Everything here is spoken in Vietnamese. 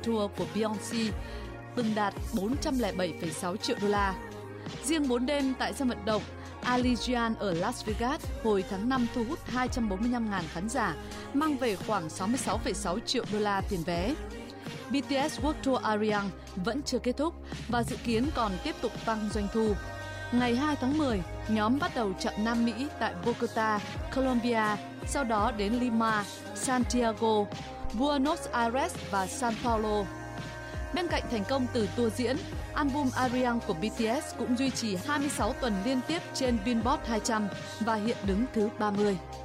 Tour của Beyoncé từng đạt 407,6 triệu đô la. Riêng 4 đêm tại sân vận động Allegiant ở Las Vegas hồi tháng 5 thu hút 245.000 khán giả, mang về khoảng 66,6 triệu đô la tiền vé. BTS World Tour Ariang vẫn chưa kết thúc và dự kiến còn tiếp tục tăng doanh thu. Ngày 2 tháng 10, nhóm bắt đầu chặng Nam Mỹ tại Bogota, Colombia, sau đó đến Lima, Santiago, Buenos Aires và Sao Paulo. Bên cạnh thành công từ tour diễn, album Ariang của BTS cũng duy trì 26 tuần liên tiếp trên Billboard 200 và hiện đứng thứ 30.